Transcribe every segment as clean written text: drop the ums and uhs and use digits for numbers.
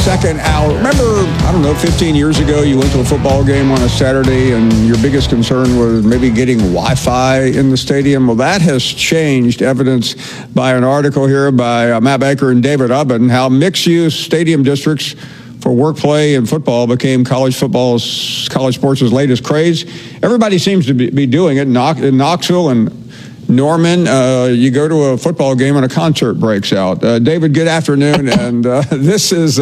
second hour. Remember, 15 years ago, you went to a football game on a Saturday and your biggest concern was maybe getting Wi-Fi in the stadium? Well, that has changed, evidenced by an article here by Matt Baker and David Ubben, how mixed-use stadium districts for work, play, and football became college sports' latest craze. Everybody seems to be doing it. In Knoxville and Norman, you go to a football game and a concert breaks out. David, good afternoon. And this is,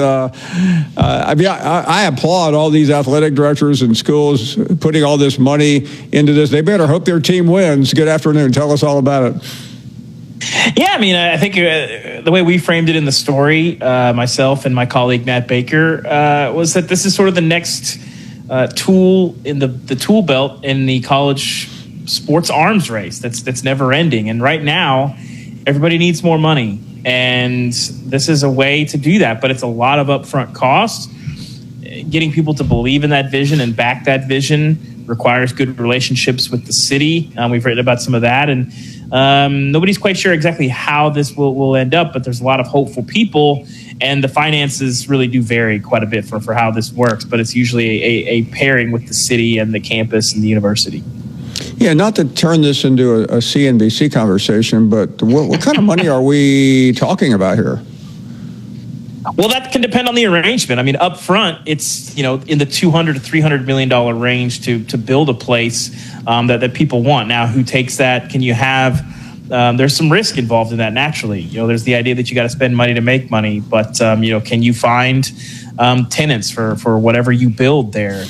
I applaud all these athletic directors and schools putting all this money into this. They better hope their team wins. Good afternoon. Tell us all about it. Yeah, I mean, I think the way we framed it in the story, myself and my colleague Matt Baker, was that this is sort of the next tool in the tool belt in the college sports arms race that's never ending. And right now, everybody needs more money. And this is a way to do that, but it's a lot of upfront costs. Getting people to believe in that vision and back that vision requires good relationships with the city. We've written about some of that, and nobody's quite sure exactly how this will end up, but there's a lot of hopeful people, and the finances really do vary quite a bit for how this works, but it's usually a pairing with the city and the campus and the university. Yeah, not to turn this into a CNBC conversation, but what kind of money are we talking about here? Well, that can depend on the arrangement. I mean, up front, it's in the $200 to $300 million range to build a place that people want. Now, who takes that? Can you have? There's some risk involved in that. Naturally, there's the idea that you got to spend money to make money, but can you find tenants for whatever you build there?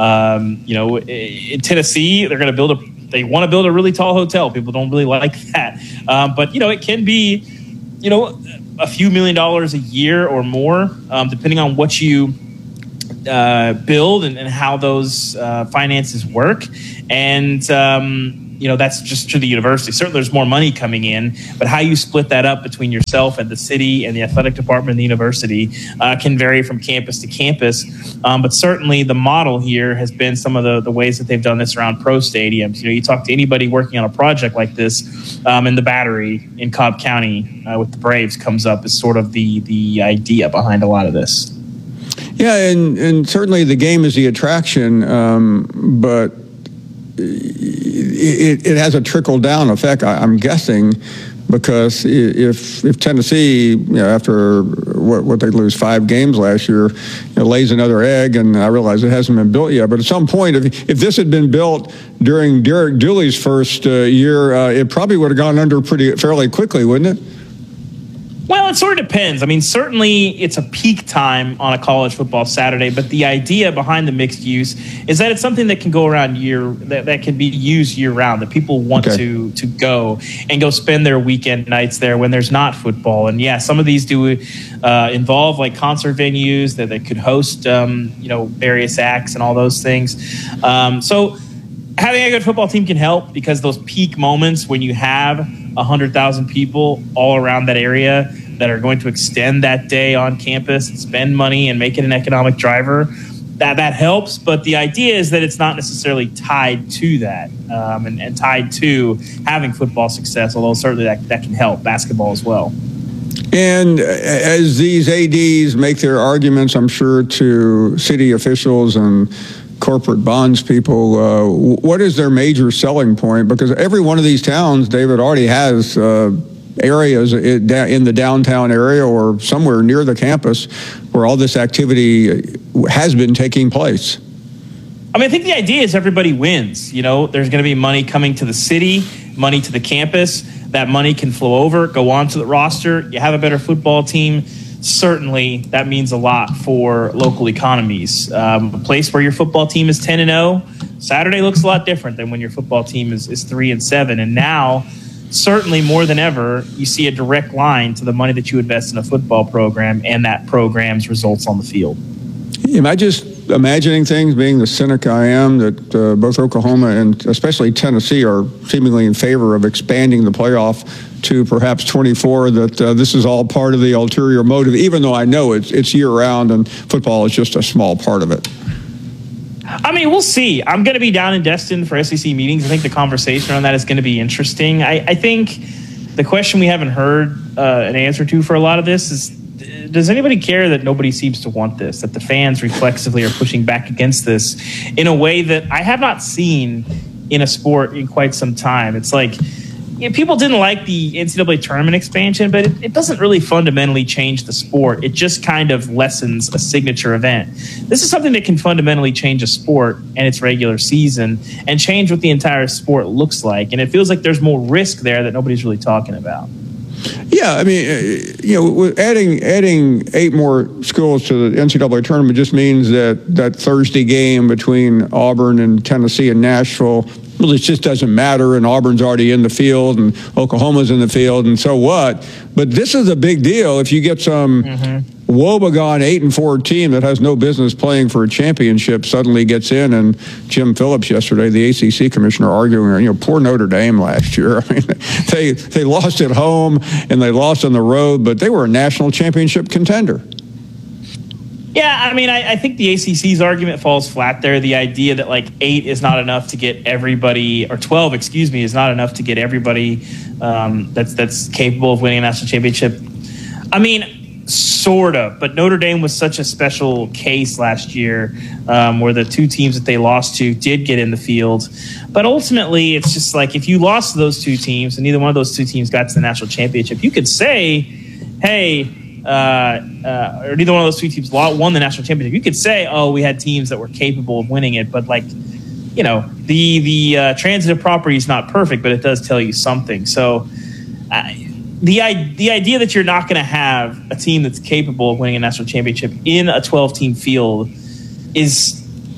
In Tennessee, they're going to they want to build a really tall hotel. People don't really like that. But, it can be, a few $1 million a year or more, depending on what you build and how those finances work. And, that's just to the university. Certainly there's more money coming in, but how you split that up between yourself and the city and the athletic department and the university can vary from campus to campus. But certainly the model here has been some of the ways that they've done this around pro stadiums. You talk to anybody working on a project like this, and the Battery in Cobb County with the Braves comes up as sort of the idea behind a lot of this. Yeah, and certainly the game is the attraction, but it has a trickle-down effect, I'm guessing, because if Tennessee, after what they lose 5 games last year, lays another egg, and I realize it hasn't been built yet, but at some point, if this had been built during Derek Dooley's first year, it probably would have gone under fairly quickly, wouldn't it? Well, it sort of depends. I mean, certainly it's a peak time on a college football Saturday, but the idea behind the mixed use is that it's something that can go around that can be used year round, that people want to go spend their weekend nights there when there's not football. And yeah, some of these do involve like concert venues that could host, various acts and all those things. So having a good football team can help, because those peak moments when you have 100,000 people all around that area that are going to extend that day on campus and spend money and make it an economic driver, that helps. But the idea is that it's not necessarily tied to that and tied to having football success, although certainly that can help basketball as well. And as these ADs make their arguments, I'm sure, to city officials and corporate bonds people, what is their major selling point? Because every one of these towns, David, already has areas in the downtown area or somewhere near the campus where all this activity has been taking place. I mean, I think the idea is everybody wins. There's going to be money coming to the city, money to the campus. That money can flow over, go onto the roster. You have a better football team. Certainly, that means a lot for local economies. A place where your football team is 10-0, Saturday looks a lot different than when your football team is 3-7. And now, certainly more than ever, you see a direct line to the money that you invest in a football program and that program's results on the field. Am I just imagining things, being the cynic I am, that both Oklahoma and especially Tennessee are seemingly in favor of expanding the playoff to perhaps 24, that this is all part of the ulterior motive, even though I know it's year-round and football is just a small part of it? I mean, we'll see. I'm going to be down in Destin for SEC meetings. I think the conversation on that is going to be interesting. I think the question we haven't heard an answer to for a lot of this is, does anybody care that nobody seems to want this, that the fans reflexively are pushing back against this in a way that I have not seen in a sport in quite some time? It's like, people didn't like the NCAA tournament expansion, but it doesn't really fundamentally change the sport. It just kind of lessens a signature event. This is something that can fundamentally change a sport and its regular season and change what the entire sport looks like. And it feels like there's more risk there that nobody's really talking about. Yeah, I mean, adding 8 more schools to the NCAA tournament just means that Thursday game between Auburn and Tennessee and Nashville really just doesn't matter, and Auburn's already in the field, and Oklahoma's in the field, and so what? But this is a big deal if you get some woebegone 8-4 team that has no business playing for a championship suddenly gets in. And Jim Phillips yesterday, the ACC commissioner, arguing, poor Notre Dame last year. I mean, they lost at home and they lost on the road, but they were a national championship contender. Yeah, I mean, I think the ACC's argument falls flat there. The idea that 8 is not enough to get everybody, or 12, is not enough to get everybody that's capable of winning a national championship. I mean, sort of, but Notre Dame was such a special case last year where the 2 teams that they lost to did get in the field. But ultimately, it's just if you lost to those 2 teams and neither one of those 2 teams got to the national championship, you could say, hey, or neither one of those 2 teams won the national championship. You could say, oh, we had teams that were capable of winning it, but the transitive property is not perfect, but it does tell you something. So the idea that you're not going to have a team that's capable of winning a national championship in a 12-team field is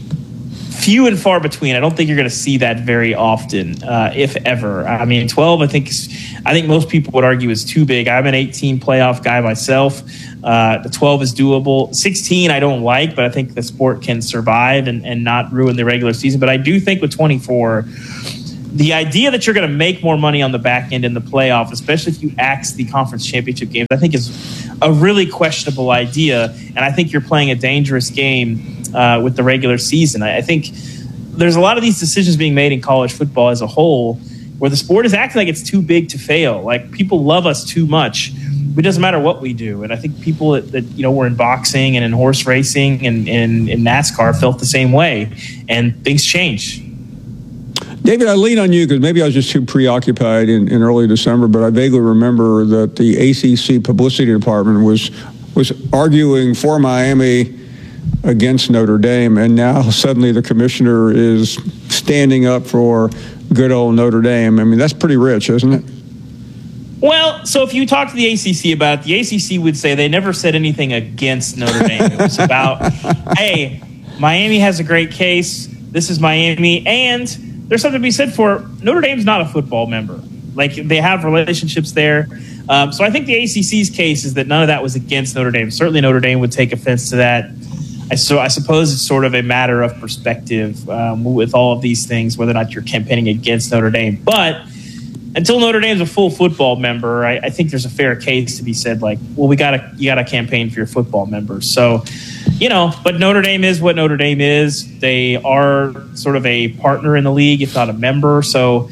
few and far between. I don't think you're going to see that very often, if ever. I mean, 12, I think most people would argue is too big. I'm an 18 playoff guy myself. The 12 is doable. 16 I don't like, but I think the sport can survive and not ruin the regular season. But I do think with 24, the idea that you're going to make more money on the back end in the playoff, especially if you axe the conference championship games, I think is a really questionable idea. And I think you're playing a dangerous game with the regular season. I think there's a lot of these decisions being made in college football as a whole where the sport is acting like it's too big to fail. Like, people love us too much. It doesn't matter what we do. And I think people that were in boxing and in horse racing and in NASCAR felt the same way. And things change. David, I lean on you because maybe I was just too preoccupied in early December, but I vaguely remember that the ACC publicity department was arguing for Miami against Notre Dame, and now suddenly the commissioner is standing up for good old Notre Dame. I mean, that's pretty rich, isn't it? Well, so if you talk to the ACC about it, the ACC would say they never said anything against Notre Dame. It was about, hey, Miami has a great case. This is Miami. And there's something to be said for Notre Dame's not a football member. Like, they have relationships there. So I think the ACC's case is that none of that was against Notre Dame. Certainly Notre Dame would take offense to that. I suppose it's sort of a matter of perspective with all of these things, whether or not you're campaigning against Notre Dame. But until Notre Dame's a full football member, I think there's a fair case to be said, like, well, you gotta campaign for your football members. So, but Notre Dame is what Notre Dame is. They are sort of a partner in the league, if not a member. So,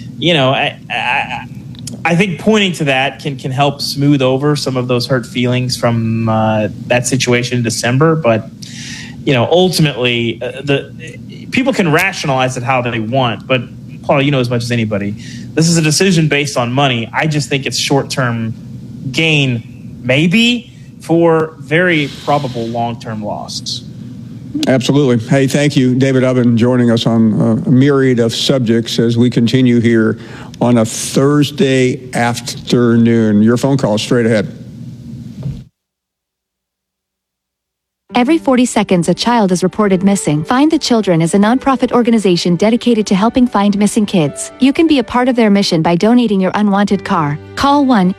I think pointing to that can help smooth over some of those hurt feelings from that situation in December. But, ultimately, the people can rationalize it how they want. But, Paul, you know as much as anybody, this is a decision based on money. I just think it's short-term gain, maybe, for very probable long-term loss. Absolutely. Hey, thank you, David Ubben, joining us on a myriad of subjects as we continue here on a Thursday afternoon. Your phone call straight ahead. Every 40 seconds, a child is reported missing. Find the Children is a nonprofit organization dedicated to helping find missing kids. You can be a part of their mission by donating your unwanted car. Call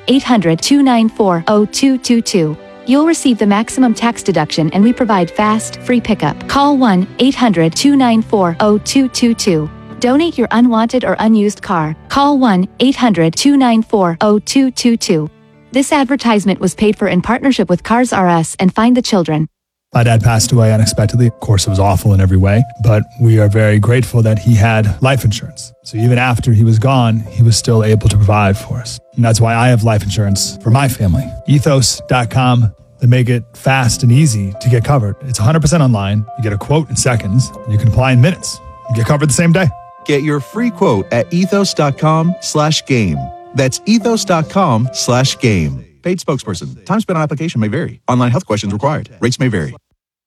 1-800-294-0222. You'll receive the maximum tax deduction, and we provide fast, free pickup. Call 1-800-294-0222. Donate your unwanted or unused car. Call 1-800-294-0222. This advertisement was paid for in partnership with Cars R Us and Find the Children. My dad passed away unexpectedly. Of course, it was awful in every way, but we are very grateful that he had life insurance. So even after he was gone, he was still able to provide for us. And that's why I have life insurance for my family. Ethos.com. that make it fast and easy to get covered. It's 100% online. You get a quote in seconds, and you can apply in minutes. You get covered the same day. Get your free quote at ethos.com/game. That's ethos.com/game. Paid spokesperson. Time spent on application may vary. Online health questions required. Rates may vary.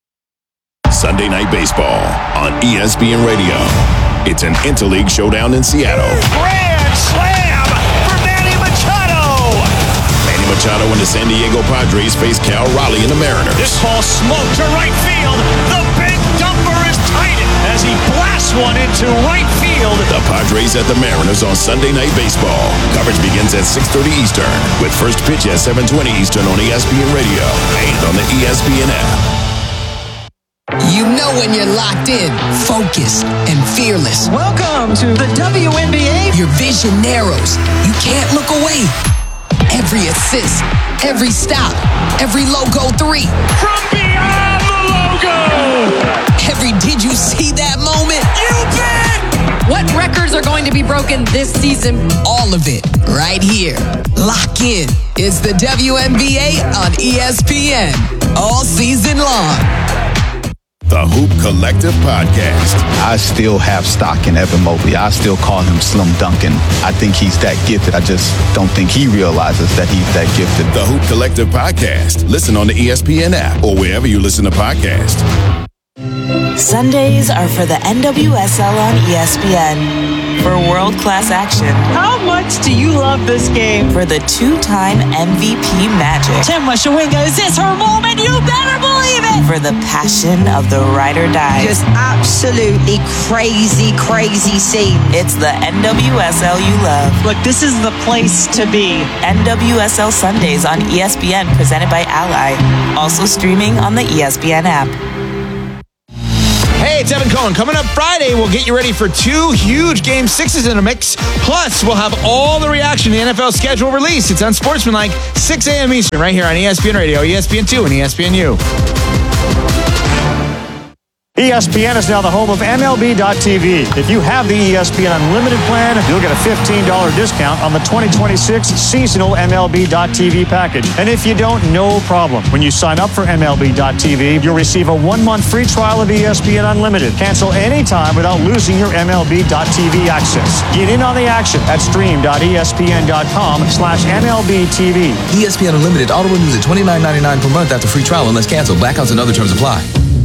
Sunday Night Baseball on ESPN Radio. It's an interleague showdown in Seattle. Grand slam for Manny Machado. Manny Machado and the San Diego Padres face Cal Raleigh and the Mariners. This ball smoked to right field. The big dumper is tight as he blasts one into right field. The Padres at the Mariners on Sunday Night Baseball. Coverage begins at 6:30 Eastern with first pitch at 7:20 Eastern on ESPN Radio and on the ESPN app. You know when you're locked in, focused, and fearless. Welcome to the WNBA. Your vision narrows. You can't look away. Every assist, every stop, every logo 3. From beyond the logo. Every did you see that moment? You bet. What records are going to be broken this season? All of it right here. Lock in. It's the WNBA on ESPN. All season long. The Hoop Collective Podcast. I still have stock in Evan Mobley. I still call him Slim Duncan. I think he's that gifted. I just don't think he realizes that he's that gifted. The Hoop Collective Podcast. Listen on the ESPN app or wherever you listen to podcasts. Sundays are for the NWSL on ESPN. For world-class action. How much do you love this game? For the two-time MVP Magic. Tim Washawinga, is this her moment? You better believe it! For the passion of the ride or die. Just absolutely crazy, crazy scene. It's the NWSL you love. Look, this is the place to be. NWSL Sundays on ESPN, presented by Ally. Also streaming on the ESPN app. Hey, it's Evan Cohen. Coming up Friday, we'll get you ready for 2 huge Game 6s in a mix. Plus, we'll have all the reaction to the NFL schedule release. It's Unsportsmanlike, 6 a.m. Eastern, right here on ESPN Radio, ESPN2, and ESPNU. ESPN is now the home of MLB.tv. If you have the ESPN Unlimited plan, you'll get a $15 discount on the 2026 seasonal MLB.tv package. And if you don't, no problem. When you sign up for MLB.tv, you'll receive a 1-month free trial of ESPN Unlimited. Cancel anytime without losing your MLB.tv access. Get in on the action at stream.espn.com/MLBTV. ESPN Unlimited auto renews at $29.99 per month after free trial unless canceled. Blackouts and other terms apply.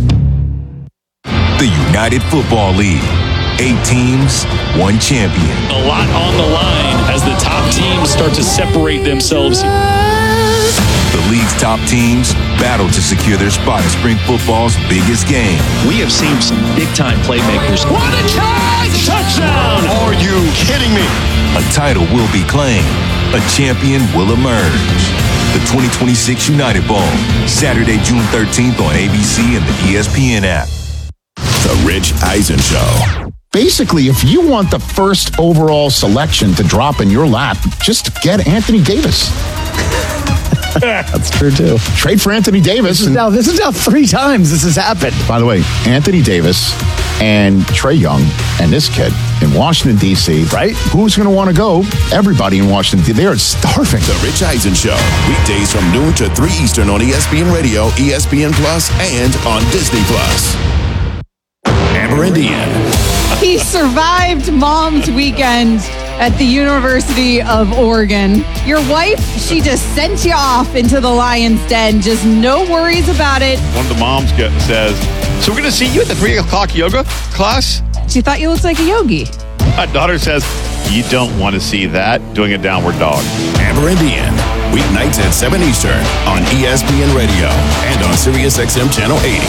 The United Football League. 8 teams, 1 champion. A lot on the line as the top teams start to separate themselves. The league's top teams battle to secure their spot in spring football's biggest game. We have seen some big-time playmakers. What a charge! Touchdown! Are you kidding me? A title will be claimed. A champion will emerge. The 2026 United Bowl, Saturday, June 13th on ABC and the ESPN app. The Rich Eisen Show. Basically, if you want the first overall selection to drop in your lap, just get Anthony Davis. That's true, too. Trade for Anthony Davis. This is now 3 times this has happened. By the way, Anthony Davis and Trae Young and this kid in Washington, D.C. Right? Who's going to want to go? Everybody in Washington, D.C. They're starving. The Rich Eisen Show. Weekdays from noon to 3 Eastern on ESPN Radio, ESPN Plus, and on Disney Plus. Amber Indian. He survived Mom's Weekend at the University of Oregon. Your wife, she just sent you off into the lion's den. Just no worries about it. One of the moms says, so we're going to see you at the 3 o'clock yoga class? She thought you looked like a yogi. My daughter says, you don't want to see that doing a downward dog. Amber Indian. Weeknights at 7 Eastern on ESPN Radio and on SiriusXM Channel 80.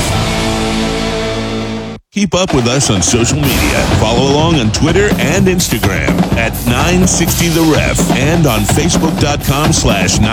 Keep up with us on social media. Follow along on Twitter and Instagram at 960 The Ref and on Facebook.com/960